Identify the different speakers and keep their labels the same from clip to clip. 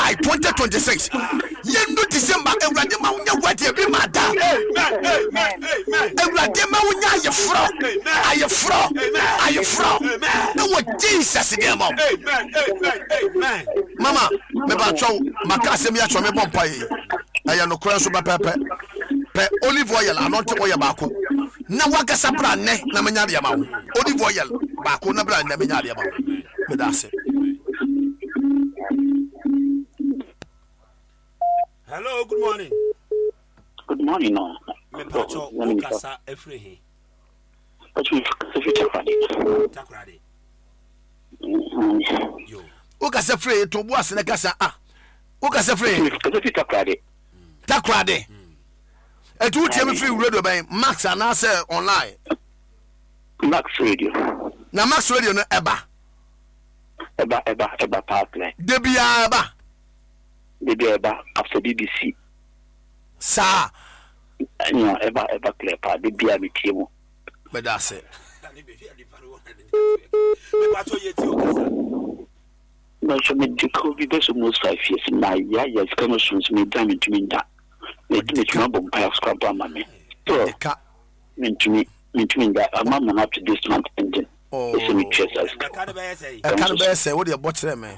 Speaker 1: July 2026. Yendo December Ewurade ma wonya wadi ebi ma da. Ewurade ma wonya ayefro. No Jesus name. Amen. Mama, me ba chow makase me atwa me bompa yi. Aya no kora so ba pepe. Pe olive oil anointing oil baako. Na wakasa bra ne na menya de ma wo. Olive oil baako na bra ne menya de ma wo. Me da se.
Speaker 2: Hello, good morning.
Speaker 3: Good morning, no.
Speaker 2: Me pacho okasa efrehe.
Speaker 3: Pacho
Speaker 2: takrade.
Speaker 1: Yo. Okasa free to bo asene kasa Okasa free. Takrade. Etu tie me free radio ban Max ana say online.
Speaker 3: Max radio.
Speaker 1: Na Max radio no eba
Speaker 3: partner.
Speaker 1: Debia eba.
Speaker 3: After BBC.
Speaker 1: Sa.
Speaker 3: No, eba clear part. Debia me tiemo.
Speaker 1: But that's it.
Speaker 2: Me pacho yeti okasa.
Speaker 3: No, so me the COVID best almost 5 years. My yes, come soon me damn to me that. Me to bomb pile scrap on me. So, me to me that I'm not up to this month ending.
Speaker 1: Oh,
Speaker 3: me chest as
Speaker 1: I can't say what you bought them, man.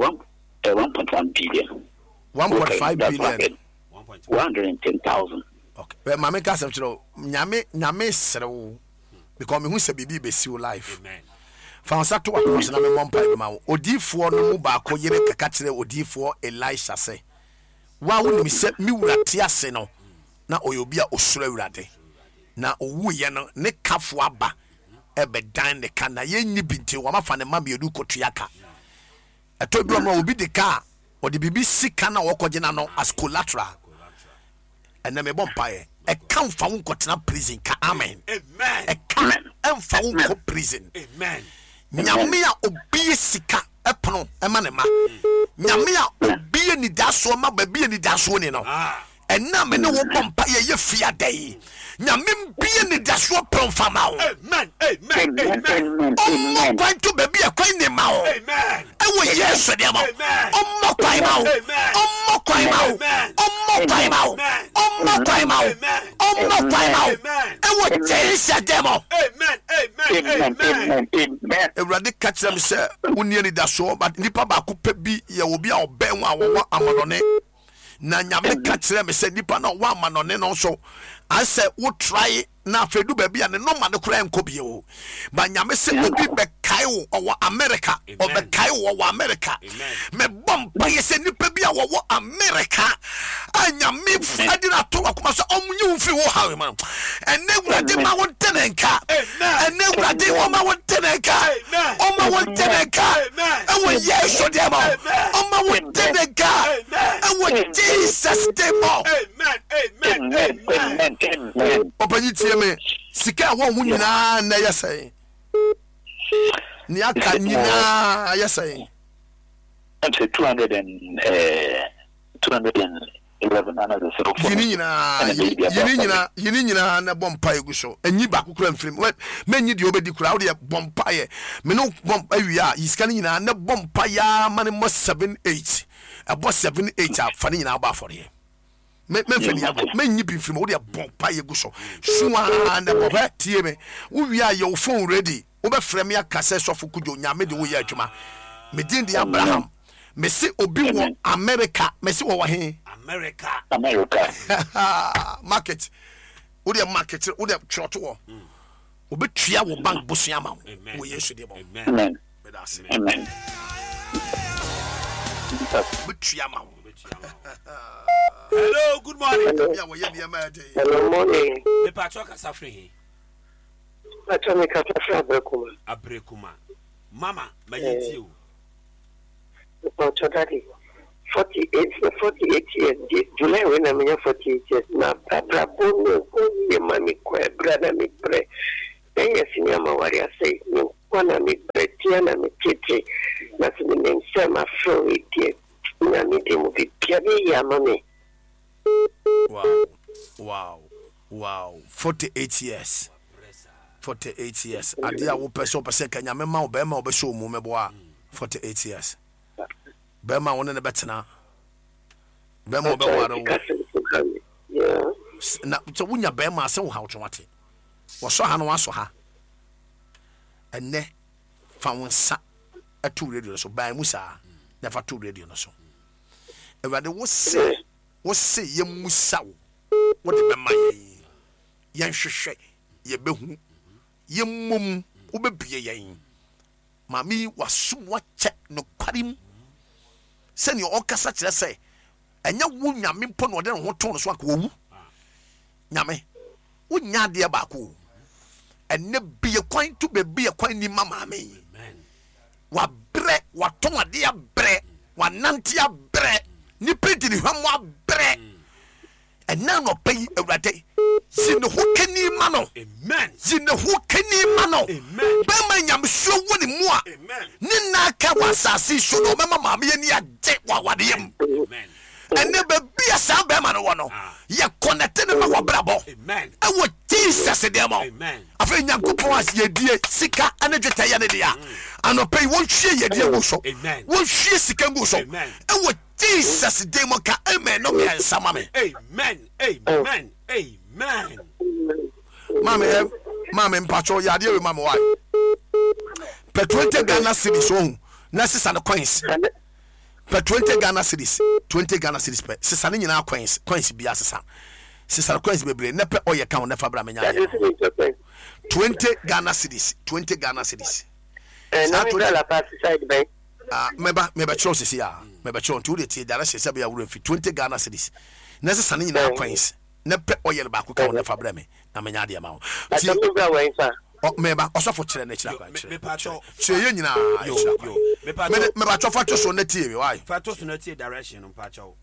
Speaker 3: 1.1 billion.
Speaker 1: 1.5 billion.
Speaker 3: 110,000.
Speaker 1: Okay. But my make us nyame srew because me hu se bibi be see life.
Speaker 2: Amen.
Speaker 1: Fansa to akwas na me mompa be ma odifo no mu ba ko yere kaka kire odifo Elisha say wa woni se mi wurate ase no na oyobi a osura wurade na owu ye no ne kafo aba ebe dan ne kana ye nyi binti wa mafa ne ma me edu kotuaka eto bi o obi de ka o de bibi sika na wokoje na no as collateral and me bompa e can fa won kotena prison ka amen.
Speaker 2: Amen.
Speaker 1: Can fa won ko prison.
Speaker 2: Amen.
Speaker 1: Nyame a obi sika epono ema ne ma. Nyame a obi ni daso ma ba bi ni daso ni no. Ena me ne wo bompa ye fia dai. Nyame bi ni daso pon fama o.
Speaker 2: Amen. Amen.
Speaker 1: Omo kwan to ba bi e kwan ni ma o.
Speaker 2: Amen.
Speaker 1: E wo Yesu de ma. Omo kwan ma o. Omo kwan ma o. Omo kwan ma o. Omo kwan ma o. Omo kwan ma o. E wo Jesus de ma.
Speaker 2: Amen.
Speaker 1: Ewurade ka kyerɛ me sɛ wonni ani da so but nipa baako pɛ bi yɛ obi a ɔbɛn ho a wɔwɔ amanɔne na nyame ka kyerɛ me sɛ nipa na ɔwɔ amanɔne no nso asɛ wo try na afedu baabi a ne noma ne kora nkɔ bi o ba nyame sɛ obi bɛkae wo ɔwɔ America ɔbɛkae wo ɔwɔ America me bomba yɛ sɛ nipa bi a wɔwɔ America a nyame fadi na to akoma sɛ ɔmunye wo firi wo hawe ma ɛnɛ wurade ma wo ntenenka ɛnɛ wurade wo ma wo ntenenka ɔma wo ntenenka ɛwɔ Yesu deɛ ma ɔma wo ntenenka ɛwɔ Jesus deɛ ma ɔpanyi tie me sika a wɔn ho nyinaa na yɛ sɛn ni aka nyinaa yɛ sɛn
Speaker 3: I'm say 211 another so
Speaker 1: yini nyinaa na bompa egu so enyi ba kokura mfrim menyi de obedi kura wo de bompa ye me no bompa wi a yiska nyinaa na bompa ya mane mo 78 abo 78 a fa nyinaa ba afore menfeni abo menyi bi mfrim wo de bompa ye gu so suwa na bompa tie me wo wi a your phone ready wo be frem ya kase sofo kujo nyame de wo ye adwuma me din de Abraham me se obi wo America me se wo he
Speaker 2: America
Speaker 1: market wo de market wo de trot wo obetua wo bank bosua ma wo Yesu de bo
Speaker 3: amen amen
Speaker 1: betua ma wo.
Speaker 2: Hello, good morning.
Speaker 4: Hello, morning.
Speaker 2: Me pacho kasa free.
Speaker 4: Pacho me kasa free
Speaker 2: Abrekuma. Mama, mayeti you.
Speaker 4: Pacho daddy. 48 years. July when I'm 48 years. Na bra bono me mami kwa brada mi bre. Enya sinya mawari say no kwana mi bre tiana mi tete. Na sini mensema fro itie. Na mi demu bi piabe ya mami.
Speaker 1: Wow. 48 years. 48 years. Adia wo person kanya me ma wo be ma wo be show mu me boa. 48 years. Be ma won ne betena. bema obeware wo
Speaker 4: yeah
Speaker 1: na so wunya bema ase wo ha wotwate wo so ha no waso ha enne fa wonsa atu radio so ban musa na fa tu radio no so ewade wo se ye musa wo de bema ye nhwehwe ye behu ye mum wo bebie yen mami wasum wache no kwarim se ni okasa kire se enya wo nyame mpo no de ho to no so aka wo nyame wo nya de ba ko enne bie kwan to be bie kwan ni mama me wa bre wa ton ade abre wa nante abre ni pedi ni hwamo abre enna no pay awrade sine ho kani ma no
Speaker 2: amen
Speaker 1: sine ho kani ma no
Speaker 2: amen
Speaker 1: ba ma nyam so woni mu a
Speaker 2: amen
Speaker 1: ni na ka wasase so no mama me ni age wa wadeyam
Speaker 2: amen
Speaker 1: enne be bia sa ba ma no wo no ye connect ne ma wo brabo
Speaker 2: amen
Speaker 1: e wo Jesus de mo
Speaker 2: amen
Speaker 1: afa nyankopon as ye die sika anadweta ya ne dia anopai wo hwie ye die wo so
Speaker 2: amen
Speaker 1: wo hwie sika ngu so
Speaker 2: amen
Speaker 1: e wo Jesus de mo ka amen no me ansama me
Speaker 2: amen amen amen
Speaker 1: mame mpacho ya de we mame wa per 20 Ghana cedis so na sisa no coins per 20 Ghana cedis 20 Ghana cedis per sisa ne nyina coins bia sisa coins bebre na pe oye kan na fa bra menya 20 Ghana cedis 20 Ghana cedis
Speaker 4: na mi la pass side by
Speaker 1: meba chiro sisi ya meba chiro nti wode tie dara sese bia wuro fi 20 Ghana cedis na sisa ne nyina coins na pe oye ba ko kan na fa bra me na menya de ma wo ti meba osofo kire na kira kwa kire
Speaker 2: mepacho
Speaker 1: se ye nyina
Speaker 2: yo
Speaker 1: meba chofa to so na tie we why
Speaker 2: fato so na tie direction mpacho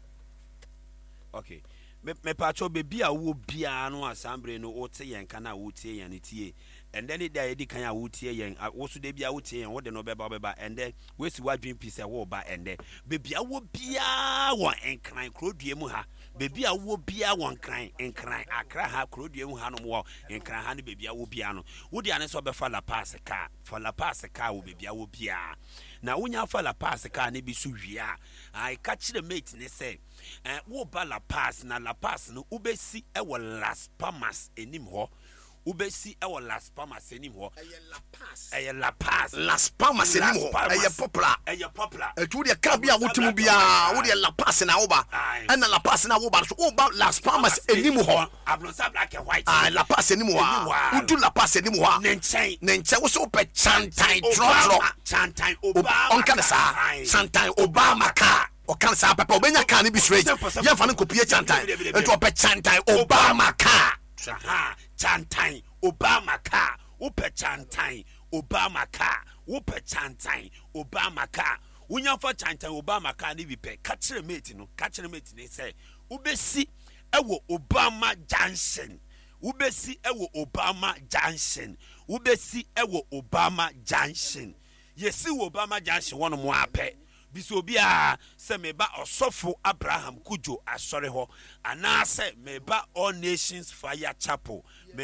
Speaker 2: okay mepacho be bia wo bia no assembly no o te yen kana wo tie yen tie and then it dey kan ya wo tie yen wo so de bia wo tie yen wo de no beba and then we si wadwin piece wo ba and then be bia wo bia won enkran krodue mu ha be bia wo bia won enkran akra ha krodue mu ha no wo enkran ha ne be bia wo bia no wo de ane so be fa la pass ka wo be bia wo bia na wonya fa la pass ka ne bi so wia ai ka kire mate ne say wo ba la pass na la pass no ubesi e wo Las Palmas enim ho ubesi e wo Las Palmas enim ho eye la pass
Speaker 1: Las Palmas enim ho eye popular etu de ka bia wotum bia wo de la pass na wo ba na la pass na wo ba so wo ba Las Palmas enim ho
Speaker 2: ablonsa black and white
Speaker 1: la pass enim ho wo la pass enim ho ne nchen wo so pe chantai dro
Speaker 2: chantai Obama
Speaker 1: onka de sa chantai Obama ka okan sa papa obenya ka ne bi straight ye fa ne kopie chantai ento pe chantai Obama ka
Speaker 2: chantai Obama ka upe chantai Obama ka upe chantai Obama ka unya fa chantai Obama ka ne bi pe ka kire mate ne say ubesi ewo Obama Junction ubesi ewo Obama Junction ubesi ewo Obama Junction yesi wo Obama Junction wono mo ape biso bia se meba osofo Abraham Kujo asore ho ana se meba All Nations Fire Chapel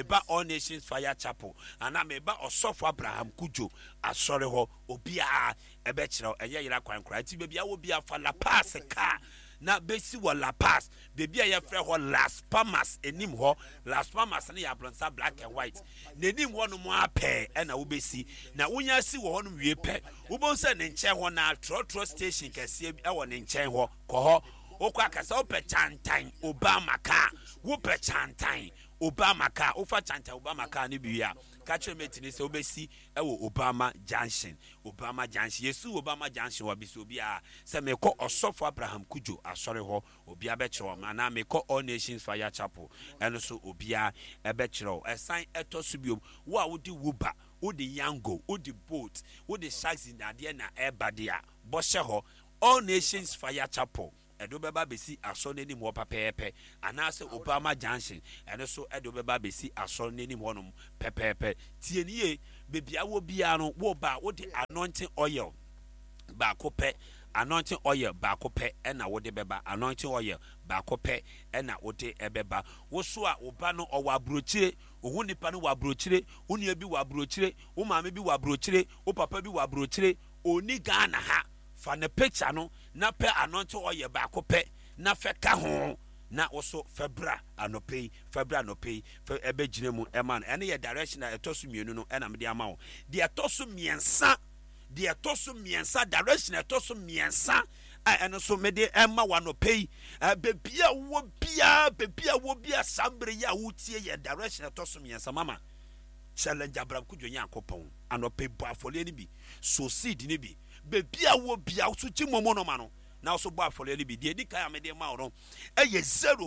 Speaker 2: ana meba osofo Abraham Kujo asore ho obia ebe kire eye yira kwankra ti bia wo bia fa la pass ka na besi wo la pass bebia ye frɛ ho Las Palmas enim ho Las Palmas ne ya blonsa black and white nenim ho no mo apɛ na wo besi na wonya si wo ho no wie pɛ wo bon se ne nkyɛn ho na trotro station kɛse e wo ne nkyɛn ho kɔ ho okwa kasa wo pɛ chantan Obama ka wo pɛ chantan Obama ka ofa chantan Obama ka ne biya ka kire metini se obesi ewo Obama Junction yesu Obama Junction wa biso bia se meko osofo Abraham Kujo asore ho obia be kire ma na meko All Nations Fire Chapel eno so obia ebe kire esan etoso biom wo a wodi wuba wodi yango wodi boat wodi sharks in ade na ebade a bo hye ho All Nations Fire Chapel edo beba besi aso nenim wo papepe anase Obama Junction eno so edo beba besi aso nenim wonom pepepe tienie bebia wo bia no wo ba wo de anointing oil ba ko pe anointing oil ba ko pe na wo de beba anointing oil ba ko pe na wo de ebeba wo so a wo ba no owa brochire ohu nipa no wa brochire unu bi wa brochire wo maame bi wa brochire wo papa bi wa brochire oni Ghana ha fa ne picture no na pe anointing oil ba ko pe na fɛka ho na also febra anopei ebe gyina mu ema no ene ye direction a etoso mienu no ena me de ama wo de etoso miensa direction etoso miensa a eno so me de ema wanopei bebia wo bia sambre ya wutie ye direction etoso miensa mama challenge abrankujo yakopon anopei bo afole ni bi so seed ni bi bebia wo bia so chimomo no ma no now so bad for the be the edika me de ma oro eye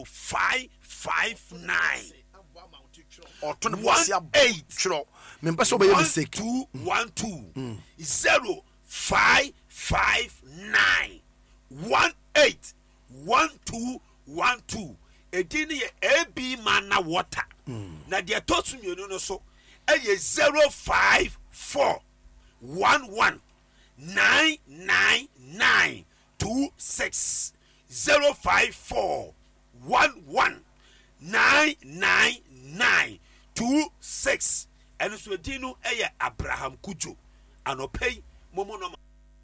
Speaker 2: 0559
Speaker 1: or 18 sure me pese obey mistake
Speaker 2: 212 0559 181212 edini ye ab mana water na de tosu mienu no so eye 054 11 999 26 054 11 999 26 and so dino eye Abraham Kujo anopei momo no